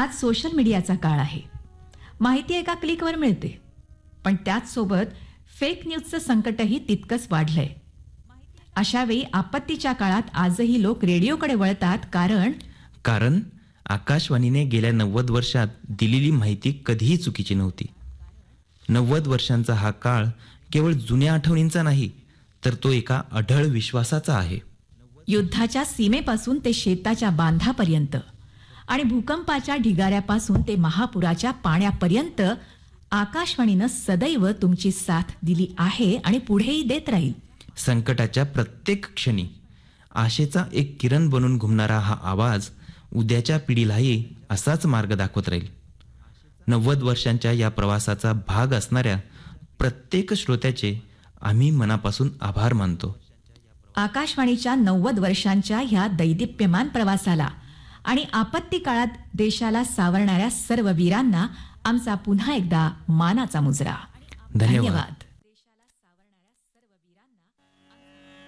आज सोशल मीडियाचा काळ आहे. माहिती एका क्लिकवर मिळते, पण त्याच सोबत फेक न्यूजचं संकटही तितकंच वाढलंय. अशावेळी आपत्तीच्या काळात आजही लोक रेडिओकडे वळतात, कारण आकाशवाणीने गेल्या 90 वर्षात दिलेली माहिती कधीही चुकीची नव्हती. 90 वर्षांचा हा काळ केवळ जुन्या आठवणींचा नाही, तर तो एका अढळ विश्वासाचा आहे. युद्धाच्या सीमेपासून ते शेताच्या बांधापर्यंत आणि भूकंपाच्या ढिगाऱ्यापासून ते महापुराच्या पाण्यापर्यंत आकाशवाणीनं सदैव तुमची साथ दिली आहे आणि पुढेही देत राहील. संकटाच्या प्रत्येक क्षणी आशेचा एक किरण बनून घुमणारा हा आवाज उद्याच्या पिढीलाही असाच मार्ग दाखवत राहील. 90 वर्षांच्या या प्रवासाचा भाग असणाऱ्या प्रत्येक श्रोत्याचे आम्ही मनापासून आभार मानतो. आकाशवाणीच्या 90 वर्षांच्या ह्या दैदिप्यमान प्रवासाला आणि आपत्ती काळात देशाला सावरणाऱ्या सर्व वीरांना आमचा पुन्हा एकदा मानाचा मुजरा. धन्यवाद.